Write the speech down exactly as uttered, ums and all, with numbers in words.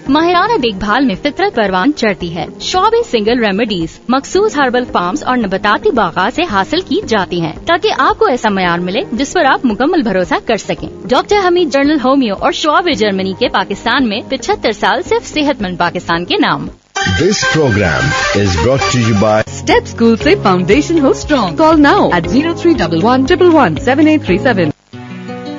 माहिराना देखभाल में फितरत परवान चढ़ती है। शॉबी सिंगल रेमेडीज मखसूस हर्बल फार्म्स और नबाताती बागात से हासिल की जाती हैं, ताकि आपको ऐसा मयार मिले जिस पर आप मुकम्मल भरोसा कर सकें। डॉक्टर हमीद जर्नल होमियो और शॉबी जर्मनी के पाकिस्तान में पिछहत्तर साल सिर्फ सेहतमंद पाकिस्तान के नाम। This program is brought to you by Step School से फाउंडेशन हो strong. Call now at zero three one one one one seven eight three seven.